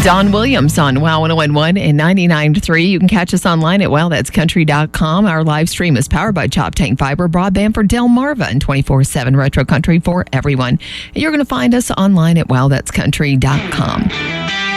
Don Williams on WOW 101.1 and 99.3. You can catch us online at wowthat'scountry.com. Our live stream is powered by Chop Tank Fiber Broadband for Delmarva and 24/7 Retro Country for everyone. And you're going to find us online at wowthat'scountry.com.